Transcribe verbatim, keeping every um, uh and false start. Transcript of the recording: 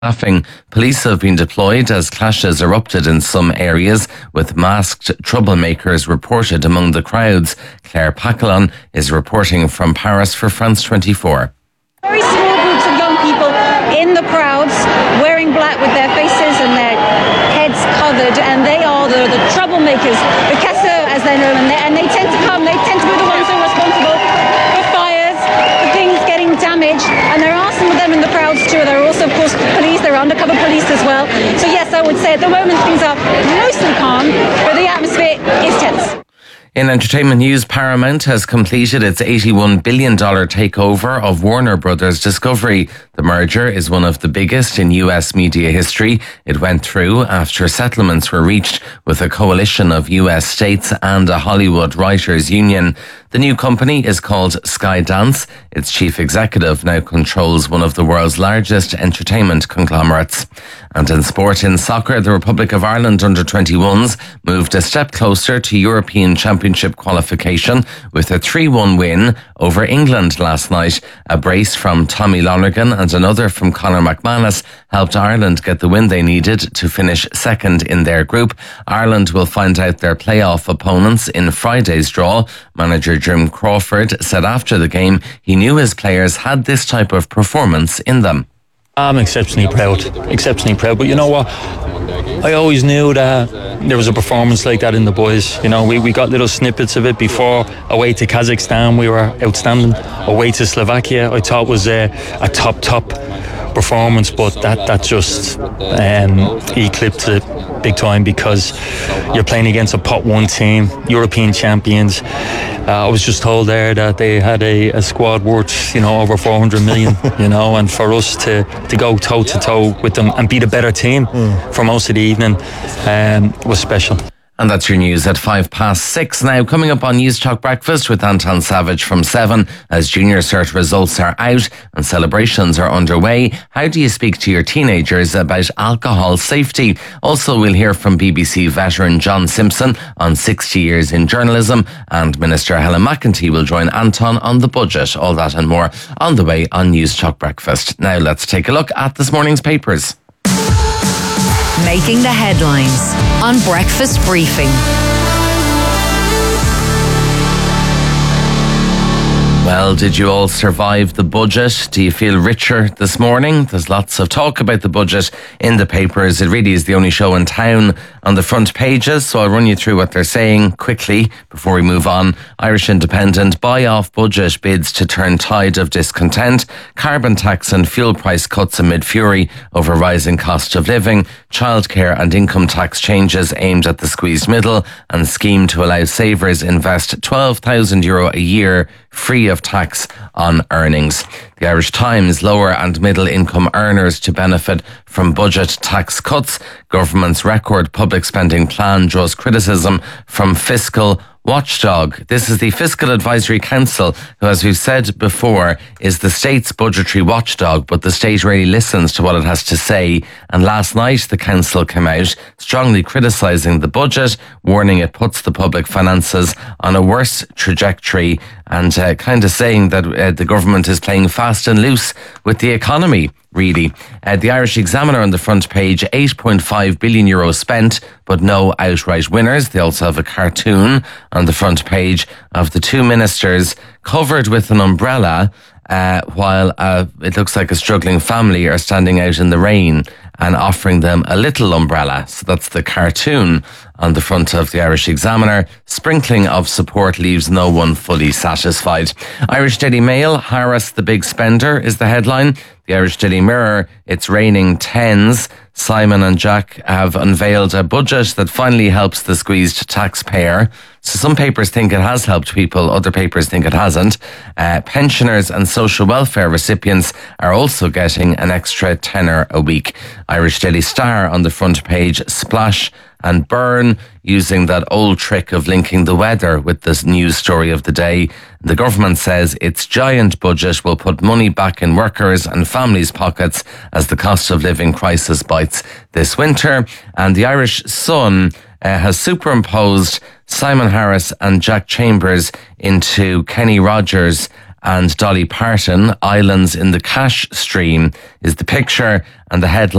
Staffing. Police have been deployed as clashes erupted in some areas, with masked troublemakers reported among the crowds. Claire Paquelin is reporting from Paris for France twenty-four. Very small groups of young people in the crowds, wearing black with their faces and their heads covered, and they are the, the troublemakers, the casseurs as they're known, and they, and they tend to come, they tend to be the ones who are responsible for fires, for things getting damaged, and there are some of them in the crowds too. There are also, of course, police, there are undercover police as well. So yes, I would say at the moment things are mostly calm, but the atmosphere is tense. In entertainment news, Paramount has completed its eighty-one billion dollars takeover of Warner Brothers Discovery. The merger is one of the biggest in U S media history. It went through after settlements were reached with a coalition of U S states and a Hollywood writers' union. The new company is called Skydance. Its chief executive now controls one of the world's largest entertainment conglomerates. And in sport, in soccer, the Republic of Ireland under twenty-ones moved a step closer to European Championship qualification with a three one win over England last night. A brace from Tommy Lonergan and another from Conor McManus helped Ireland get the win they needed to finish second in their group. Ireland will find out their playoff opponents in Friday's draw. Manager Jim Crawford said after the game he knew his players had this type of performance in them. I'm exceptionally proud, exceptionally proud. But you know what? I always knew that there was a performance like that in the boys. You know, we, we got little snippets of it before. Away to Kazakhstan, we were outstanding. Away to Slovakia, I thought was a, a top, top performance. But that, that just um, eclipsed it big time because you're playing against a pot one team, European champions. Uh, I was just told there that they had a, a squad worth, you know, over four hundred million, you know, and for us to, to go toe to toe with them and beat a better team mm. for most of the evening um, was special. And that's your news at five past six now. Coming up on News Talk Breakfast with Anton Savage from seven, as Junior Cert results are out and celebrations are underway. How do you speak to your teenagers about alcohol safety? Also, we'll hear from B B C veteran John Simpson on sixty years in journalism, and Minister Helen McEntee will join Anton on the budget. All that and more on the way on News Talk Breakfast. Now let's take a look at this morning's papers. Making the headlines on Breakfast Briefing. Well, did you all survive the budget? Do you feel richer this morning? There's lots of talk about the budget in the papers. It really is the only show in town on the front pages, so I'll run you through what they're saying quickly before we move on. Irish Independent, buy off budget bids to turn tide of discontent. Carbon tax and fuel price cuts amid fury over rising cost of living. Childcare and income tax changes aimed at the squeezed middle, and scheme to allow savers invest twelve thousand euro a year free of tax on earnings. The Irish Times, lower and middle income earners to benefit from budget tax cuts. Government's record public spending plan draws criticism from fiscal watchdog. This is the Fiscal Advisory Council, who, as we've said before, is the state's budgetary watchdog, but the state really listens to what it has to say. And last night, the council came out strongly criticising the budget, warning it puts the public finances on a worse trajectory, and uh, kind of saying that uh, the government is playing fast and loose with the economy. Really. Uh, the Irish Examiner on the front page, eight point five billion euros spent, but no outright winners. They also have a cartoon on the front page of the two ministers covered with an umbrella, uh, while uh, it looks like a struggling family are standing out in the rain and offering them a little umbrella. So that's the cartoon on the front of the Irish Examiner. Sprinkling of support leaves no one fully satisfied. Irish Daily Mail, Harris the big spender is the headline. The Irish Daily Mirror, it's raining tens. Simon and Jack have unveiled a budget that finally helps the squeezed taxpayer. So some papers think it has helped people, other papers think it hasn't. Uh, pensioners and social welfare recipients are also getting an extra tenner a week. Irish Daily Star on the front page, splash and burn, using that old trick of linking the weather with this news story of the day. The government says its giant budget will put money back in workers and families' pockets as the cost of living crisis bites this winter. And the Irish Sun uh, has superimposed Simon Harris and Jack Chambers into Kenny Rogers and Dolly Parton. Islands in the Cash Stream is the picture, and the headline